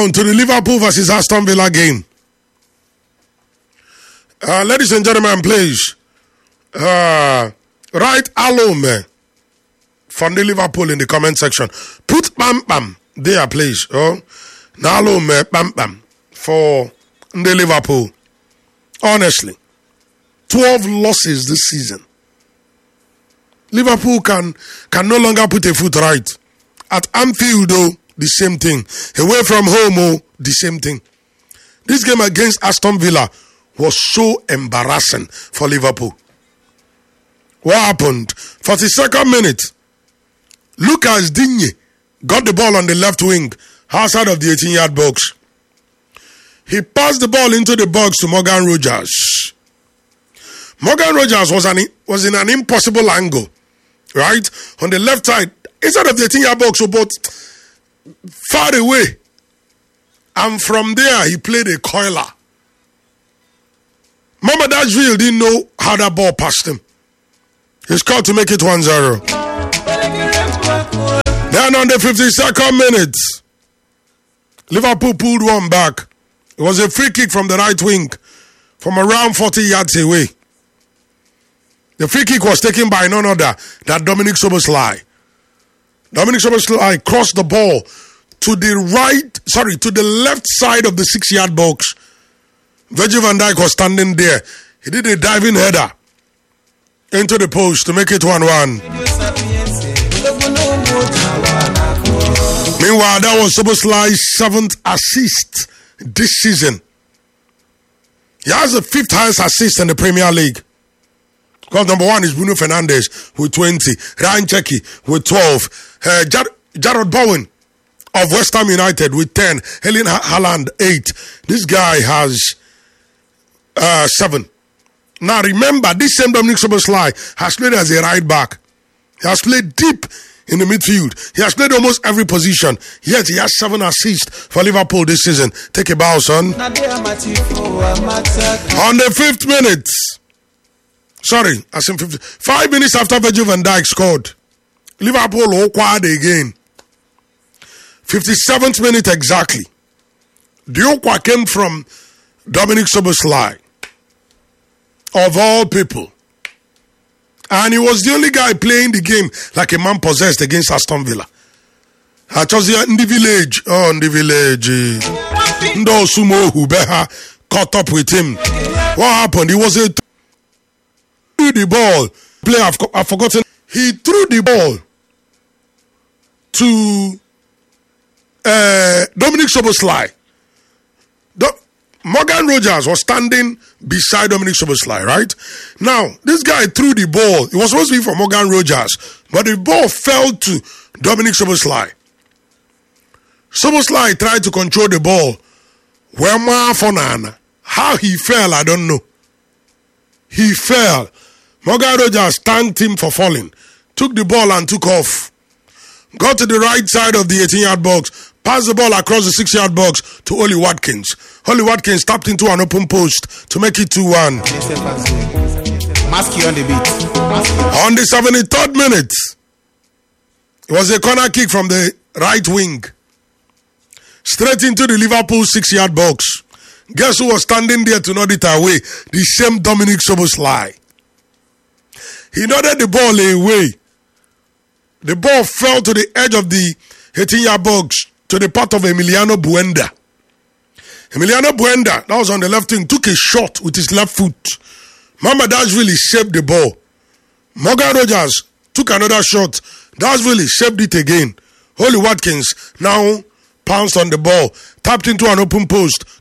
on to the Liverpool versus Aston Villa game. Ladies and gentlemen, please. Write Alome from the Liverpool in the comment section. Put Bam Bam there, please. Oh, Alome Bam Bam for the Liverpool. Honestly, 12 losses this season. Liverpool can no longer put a foot right. At Anfield, though, the same thing. Away from home, the same thing. This game against Aston Villa was so embarrassing for Liverpool. What happened? 42nd minute. Lucas Digne got the ball on the left wing, outside of the 18-yard box. He passed the ball into the box to Morgan Rogers. Morgan Rogers was in an impossible angle, right? On the left side, inside of the 18-yard box, but far away. And from there, he played a coiler. Mamadashvili didn't know how that ball passed him. He scored to make it 1-0. Then on the 52nd minute, Liverpool pulled one back. It was a free kick from the right wing from around 40 yards away. The free kick was taken by none other than Dominic Szoboszlai. Dominic Szoboszlai crossed the ball to the left side of the 6-yard box. Virgil van Dijk was standing there. He did a diving header into the post to make it 1-1. Meanwhile, that was Szoboszlai's 7th assist this season. He has the 5th highest assist in the Premier League. Because number 1 is Bruno Fernandes with 20, Ryan Cherki with 12, Jarrod Bowen of West Ham United with 10, Erling Haaland 8. This guy has 7. Now remember, this same Dominic Szoboszlai has played as a right back. He has played deep in the midfield. He has played almost every position. Yet he has 7 assists for Liverpool this season. Take a bow, son. On the 5th minute, 5 minutes after Virgil van Dijk scored, Liverpool acquired again. 57th minute exactly. The Okwa came from Dominic Szoboszlai, of all people. And he was the only guy playing the game like a man possessed against Aston Villa. I chose in the village. Oh, in the village. Ndo Sumo Hubeha caught up with him. What happened? He was threw the ball. I've forgotten. He threw the ball to Dominic Szoboszlai. Morgan Rogers was standing beside Dominic Szoboszlai, right? Now, this guy threw the ball. It was supposed to be for Morgan Rogers, but the ball fell to Dominic Szoboszlai. Szoboszlai tried to control the ball. How he fell, I don't know. He fell. Morgan Rogers thanked him for falling, took the ball and took off. Got to the right side of the 18-yard box, passed the ball across the 6-yard box to Oli Watkins. Oli Watkins tapped into an open post to make it 2-1. Masky on the beat. On the 73rd minute, it was a corner kick from the right wing. Straight into the Liverpool 6-yard box. Guess who was standing there to nod it away? The same Dominic Szoboszlai. He nodded the ball away. The ball fell to the edge of the 18-yard box to the part of Emiliano Buenda. Emiliano Buenda, that was on the left wing, took a shot with his left foot. Mamadashvili saved the ball. Morgan Rogers took another shot. Dashvili saved it again. Oli Watkins now pounced on the ball, tapped into an open post